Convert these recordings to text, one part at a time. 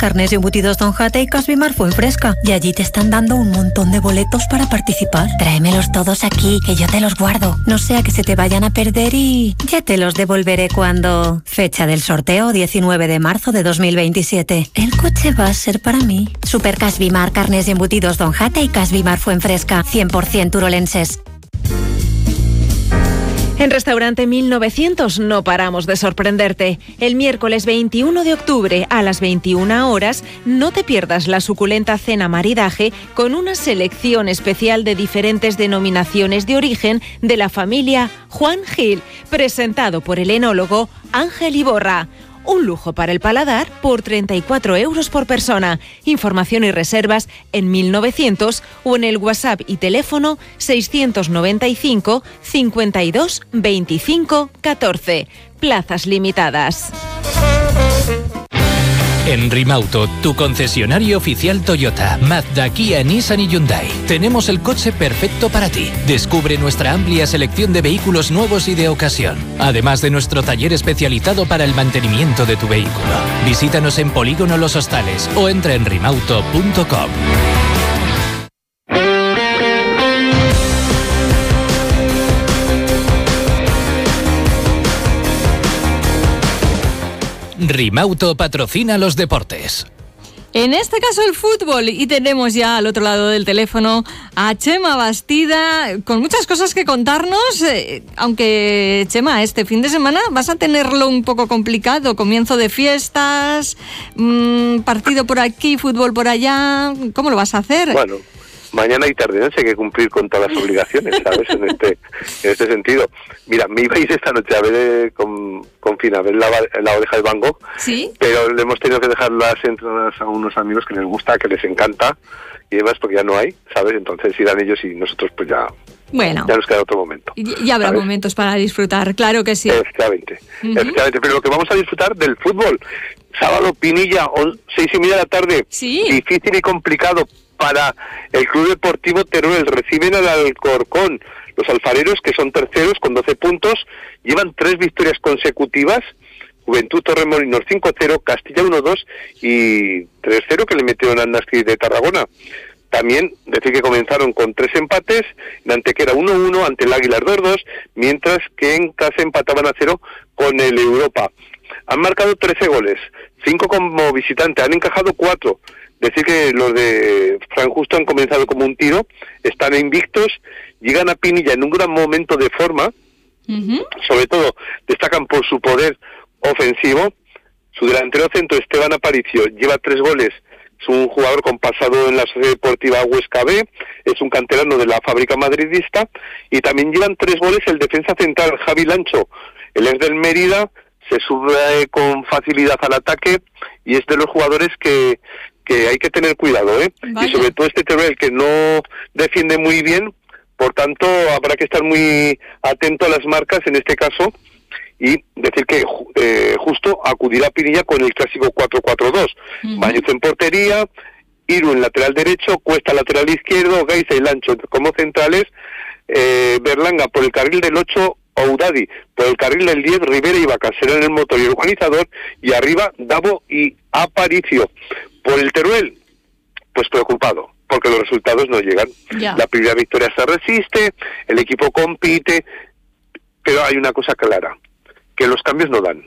Carnes y Embutidos Don Jate y Casbimar Fuenfresca. Y allí te están dando un montón de boletos para participar. Tráemelos todos aquí, que yo te los guardo. No sea que se te vayan a perder y ya te los devolveré cuando... Fecha del sorteo, 19 de marzo de 2027. El coche va a ser para mí. Super Casbimar Carnes y Embutidos Don Jate y Casbimar Fuenfresca. 100% turolenses. En Restaurante 1900 no paramos de sorprenderte. El miércoles 21 de octubre a las 21 horas no te pierdas la suculenta cena maridaje con una selección especial de diferentes denominaciones de origen de la familia Juan Gil, presentado por el enólogo Ángel Iborra. Un lujo para el paladar por 34 euros por persona. Información y reservas en 1900 o en el WhatsApp y teléfono 695 52 25 14. Plazas limitadas. En Rimauto, tu concesionario oficial Toyota, Mazda, Kia, Nissan y Hyundai. Tenemos el coche perfecto para ti. Descubre nuestra amplia selección de vehículos nuevos y de ocasión. Además de nuestro taller especializado para el mantenimiento de tu vehículo. Visítanos en Polígono Los Hostales o entra en rimauto.com. Rimauto patrocina los deportes. En este caso el fútbol, y tenemos ya al otro lado del teléfono a Chema Bastida con muchas cosas que contarnos, aunque Chema, este fin de semana vas a tenerlo un poco complicado, comienzo de fiestas, partido por aquí, fútbol por allá, ¿cómo lo vas a hacer? Bueno, mañana y tarde hay que cumplir con todas las obligaciones, ¿sabes? En este sentido. Mira, me iba a ir esta noche a ver con Fina, a ver la oreja de Van Gogh, ¿sí? Pero le hemos tenido que dejar las entradas a unos amigos que les gusta, que les encanta, y demás, porque ya no hay, ¿sabes? Entonces irán ellos y nosotros pues ya... Bueno, ya nos queda otro momento. Ya habrá, ¿sabes?, momentos para disfrutar, claro que sí. Efectivamente, efectivamente. Pero lo que vamos a disfrutar del fútbol, sábado, Pinilla, 6:30 de la tarde, ¿sí? Difícil y complicado para el Club Deportivo Teruel. Reciben al Alcorcón. Los alfareros, que son terceros con 12 puntos, llevan 3 victorias consecutivas. Juventud Torremolinos 5-0, Castilla 1-2 y 3-0 que le metieron al Nastic de Tarragona. También decir que comenzaron con 3 empates, en Antequera 1-1, ante el Águilas 2-2, mientras que en casa empataban a 0 con el Europa. Han marcado 13 goles, 5 como visitante, han encajado 4. Decir que los de Fran Justo han comenzado como un tiro, están invictos, llegan a Pinilla en un gran momento de forma, sobre todo destacan por su poder ofensivo. Su delantero centro, Esteban Aparicio, lleva 3 goles, es un jugador con pasado en la Sociedad Deportiva Huesca B, es un canterano de la fábrica madridista, y también llevan 3 goles el defensa central, Javi Lancho, él es del Mérida, se sube con facilidad al ataque, y es de los jugadores que hay que tener cuidado, ¿eh? Vaya. Y sobre todo este Teruel, que no defiende muy bien, por tanto habrá que estar muy atento a las marcas en este caso, y decir que Justo acudirá a Pinilla con el clásico 4-4-2, Bañuz en portería, Iru en lateral derecho, Cuesta lateral izquierdo, Gaiza y Lancho como centrales, Berlanga por el carril del 8, Oudadi por el carril del 10, Rivera y Vaca serán el motor y el organizador, y arriba Davo y Aparicio. Por el Teruel, pues preocupado, porque los resultados no llegan. Ya. La primera victoria se resiste, el equipo compite, pero hay una cosa clara, que los cambios no dan.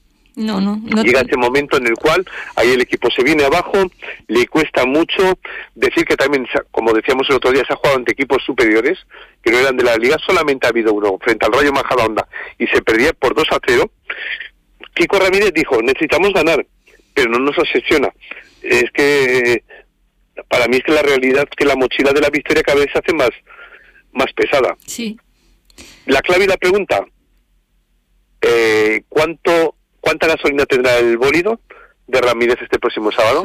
No llega ese momento en el cual ahí el equipo se viene abajo, le cuesta mucho. Decir que también, como decíamos el otro día, se ha jugado ante equipos superiores que no eran de la liga, solamente ha habido uno frente al Rayo Majadahonda y se perdía por 2-0. Kiko Ramírez dijo, necesitamos ganar, pero no nos obsesiona. Es que para mí es que la realidad es que la mochila de la victoria cada vez se hace más pesada. Sí. La clave y la pregunta, ¿cuánta gasolina tendrá el bólido de Ramírez este próximo sábado?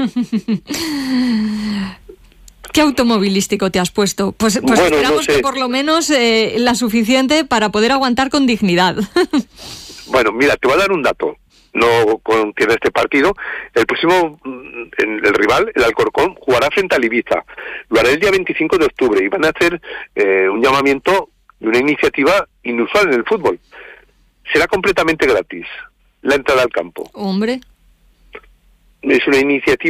¿Qué automovilístico te has puesto? Pues bueno, esperamos no sé, que por lo menos la suficiente para poder aguantar con dignidad. Bueno, mira, te voy a dar un dato. No contiene este partido. El próximo, el rival, el Alcorcón, jugará frente al Ibiza. Lo hará el día 25 de octubre y van a hacer un llamamiento de una iniciativa inusual en el fútbol. Será completamente gratis la entrada al campo. Hombre. Es una iniciativa